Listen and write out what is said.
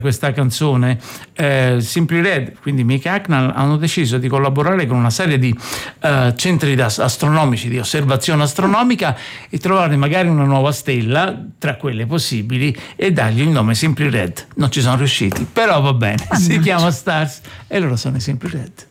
questa canzone, Simply Red, quindi Mick Hucknall, hanno deciso di collaborare con una serie di centri astronomici, di osservazione astronomica, e trovare magari una nuova stella tra quelle possibili e dargli il nome Simply Red. Non ci sono riusciti, però va bene, si chiama Stars e loro sono i Simply Red.